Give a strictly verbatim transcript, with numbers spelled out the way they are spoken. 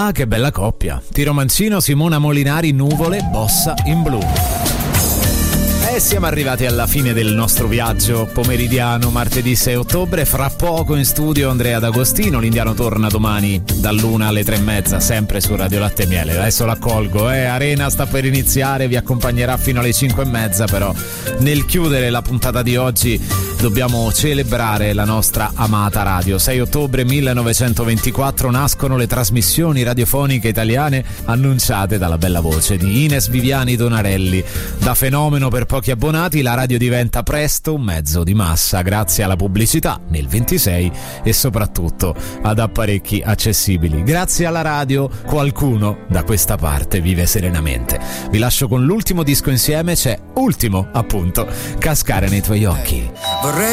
Ah, che bella coppia. Tiro Mancino, Simona Molinari, Nuvole, Bossa in blu. E siamo arrivati alla fine del nostro viaggio pomeridiano, martedì sei ottobre. Fra poco in studio Andrea D'Agostino. L'Indiano torna domani dall'una alle tre e mezza, sempre su Radio Latte e Miele. Adesso l'accolgo, eh. Arena sta per iniziare, vi accompagnerà fino alle cinque e mezza, però nel chiudere la puntata di oggi dobbiamo celebrare la nostra amata radio. sei ottobre millenovecentoventiquattro nascono le trasmissioni radiofoniche italiane annunciate dalla bella voce di Ines Viviani Donarelli. Da fenomeno per pochi abbonati, la radio diventa presto un mezzo di massa grazie alla pubblicità nel ventisei e soprattutto ad apparecchi accessibili. Grazie alla radio qualcuno da questa parte vive serenamente. Vi lascio con l'ultimo disco insieme, c'è Ultimo, appunto, Cascare nei tuoi occhi.